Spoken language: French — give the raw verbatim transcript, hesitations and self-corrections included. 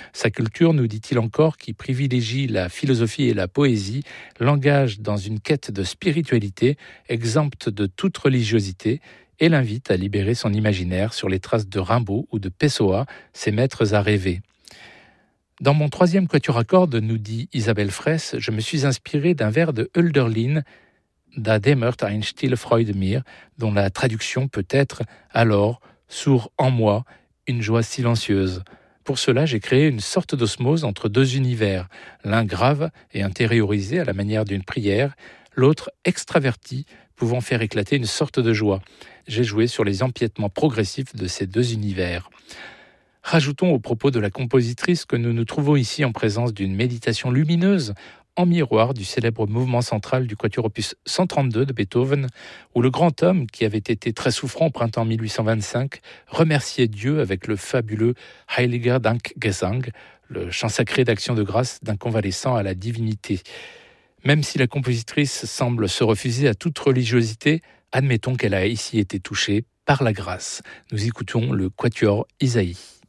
Sa culture, nous dit-il encore, qui privilégie la philosophie et la poésie, l'engage dans une quête de spiritualité, exempte de toute religiosité, et l'invite à libérer son imaginaire sur les traces de Rimbaud ou de Pessoa, ses maîtres à rêver. Dans mon troisième quatuor à cordes, nous dit Isabelle Fraisse, je me suis inspiré d'un vers de Hölderlin, Da dämmert ein stille Freude mir, dont la traduction peut être « Alors, sourd en moi, une joie silencieuse ». Pour cela, j'ai créé une sorte d'osmose entre deux univers, l'un grave et intériorisé à la manière d'une prière, l'autre extraverti, pouvant faire éclater une sorte de joie. J'ai joué sur les empiètements progressifs de ces deux univers. Rajoutons au propos de la compositrice que nous nous trouvons ici en présence d'une méditation lumineuse, en miroir du célèbre mouvement central du quatuor opus cent trente-deux de Beethoven, où le grand homme, qui avait été très souffrant au printemps mille huit cent vingt-cinq, remerciait Dieu avec le fabuleux Heiliger Dankgesang, le chant sacré d'action de grâce d'un convalescent à la divinité. Même si la compositrice semble se refuser à toute religiosité, admettons qu'elle a ici été touchée par la grâce. Nous écoutons le quatuor Isaïe.